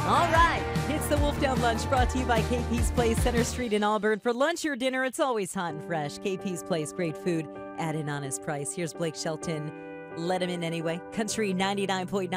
All right, it's the Wolfdown Lunch brought to you by KP's Place, Center Street in Auburn. For lunch or dinner, it's always hot and fresh. KP's Place, great food at an honest price. Here's Blake Shelton. Let him in anyway. Country 99.9.